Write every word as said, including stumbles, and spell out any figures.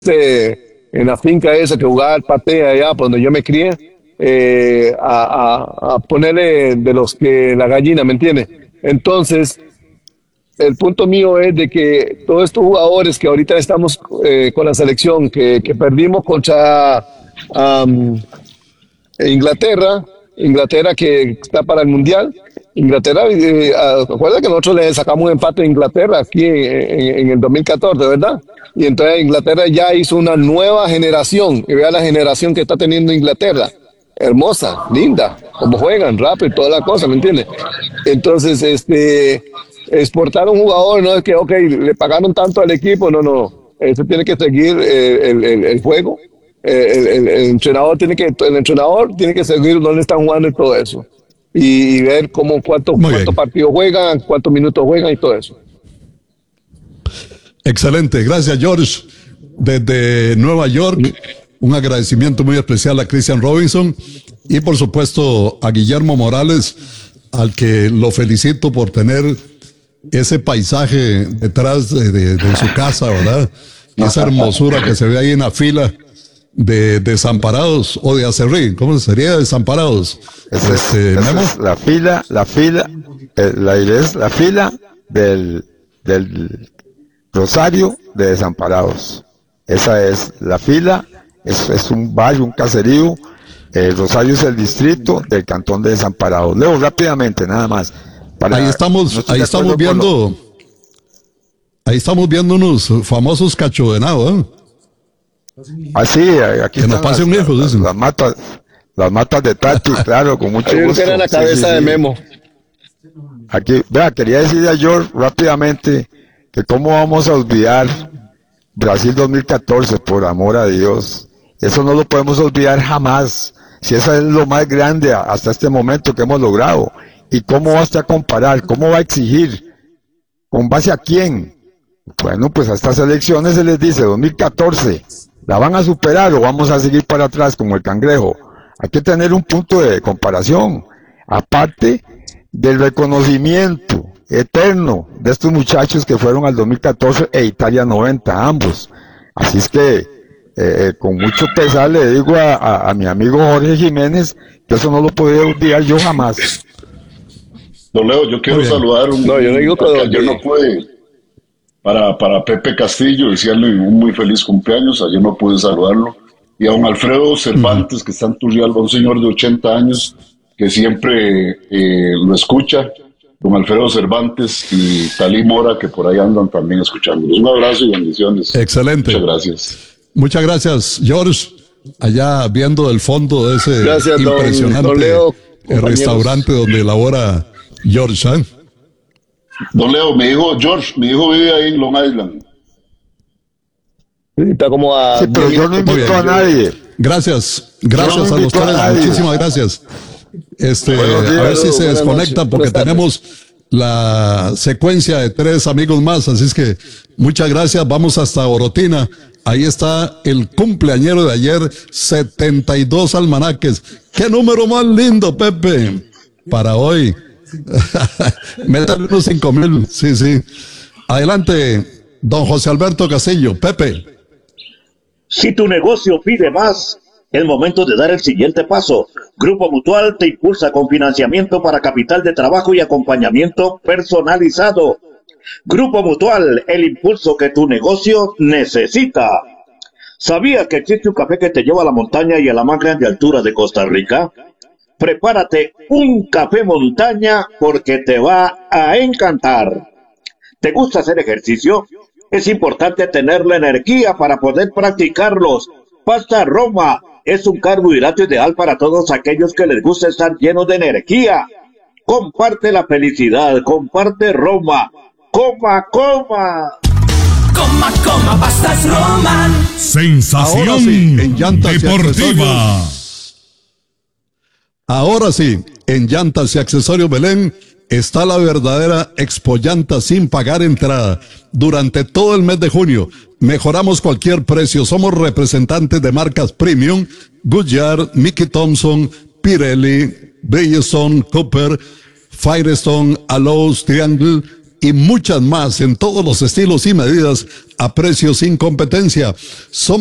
este, en la finca esa que jugaba el patea allá, por donde yo me crié, eh, a, a, a ponerle de los que la gallina, ¿me entiendes? Entonces, el punto mío es de que todos estos jugadores que ahorita estamos eh, con la selección, que, que perdimos contra um, Inglaterra, Inglaterra que está para el Mundial, Inglaterra, eh, acuerda que nosotros le sacamos un empate a Inglaterra aquí en, en, en el dos mil catorce, ¿verdad? Y entonces Inglaterra ya hizo una nueva generación, y vea la generación que está teniendo Inglaterra. Hermosa, linda, como juegan, rápido, toda la cosa, ¿me entiendes? Entonces, este, exportar un jugador, no es que, ok, le pagaron tanto al equipo, no, no, eso tiene que seguir eh, el, el, el juego, eh, el, el, el entrenador tiene que, el entrenador tiene que seguir dónde están jugando y todo eso, y, y ver cómo, cuánto, cuántos partidos juegan, cuántos minutos juegan y todo eso. Excelente, gracias George, desde Nueva York. Un agradecimiento muy especial a Christian Robinson y por supuesto a Guillermo Morales, al que lo felicito por tener ese paisaje detrás de, de, de su casa, ¿verdad? Y esa hermosura que se ve ahí en la fila de desamparados o de acerrí, ¿cómo sería? Desamparados. Esa es, este, esa es la fila, la fila, eh, la, es la fila del, del Rosario de Desamparados. Esa es la fila. Es, es un barrio, un caserío. El Rosario es el distrito del cantón de Desamparados. Leo rápidamente, nada más. Para, ahí estamos, no ahí estamos viendo, lo... ahí estamos viendo unos famosos cachovenados, ¿eh? Ah, sí, aquí que están nos pase las, un hijo, las, las matas, las matas de Tati, claro, con mucho Yo gusto. era la cabeza sí, sí, de sí. Memo. Aquí, vea, quería decirle a George rápidamente que cómo vamos a olvidar Brasil dos mil catorce, por amor a Dios. Eso no lo podemos olvidar jamás. Si eso es lo más grande hasta este momento que hemos logrado. ¿Y cómo va a comparar? ¿Cómo va a exigir? ¿Con base a quién? Bueno, pues a estas elecciones se les dice dos mil catorce, ¿la van a superar o vamos a seguir para atrás como el cangrejo? Hay que tener un punto de comparación. Aparte del reconocimiento eterno de estos muchachos que fueron al dos mil catorce e Italia noventa, ambos. Así es que Eh, con mucho pesar le digo a, a, a mi amigo Jorge Jiménez que eso no lo podía olvidar yo jamás. Don Leo, yo quiero saludar un, no, yo digo que ayer no pude para, para Pepe Castillo, desearle un muy feliz cumpleaños, ayer no pude saludarlo, y a don Alfredo Cervantes, uh-huh. que está en Turrialba, un señor de ochenta años que siempre eh, lo escucha, don Alfredo Cervantes y Talí Mora, que por ahí andan también escuchándolos. Un abrazo y bendiciones. Excelente. Muchas gracias. Muchas gracias, George, allá viendo el fondo de ese gracias, impresionante don, don Leo, el restaurante donde elabora George, ¿eh? Don Leo, mi hijo George, mi hijo vive ahí en Long Island. Está como a... Sí, pero yo no invito a nadie. Gracias, gracias no a los tres, muchísimas gracias. Este, bueno, días, a ver si se desconectan porque tenemos la secuencia de tres amigos más, así es que muchas gracias, vamos hasta Orotina. Ahí está el cumpleañero de ayer, setenta y dos almanaques. ¡Qué número más lindo, Pepe! Para hoy. Métale unos cinco mil. Sí, sí. Adelante, don José Alberto Castillo. Pepe. Si tu negocio pide más, es momento de dar el siguiente paso. Grupo Mutual te impulsa con financiamiento para capital de trabajo y acompañamiento personalizado. Grupo Mutual, el impulso que tu negocio necesita. ¿Sabías que existe un café que te lleva a la montaña y a la más grande altura de Costa Rica? Prepárate un café montaña porque te va a encantar. ¿Te gusta hacer ejercicio? Es importante tener la energía para poder practicarlos. Pasta Roma es un carbohidrato ideal para todos aquellos que les gusta estar llenos de energía. Comparte la felicidad, comparte Roma. Coma, coma. Coma, coma, pastas Roma. Sensación Ahora sí, en llantas deportiva. Ahora sí, en Llantas y Accesorios Belén está la verdadera Expo Llanta sin pagar entrada. Durante todo el mes de junio mejoramos cualquier precio. Somos representantes de marcas premium, Goodyear, Mickey Thompson, Pirelli, Bridgestone, Cooper, Firestone, Allows, Triangle, y muchas más en todos los estilos y medidas a precios sin competencia. Somos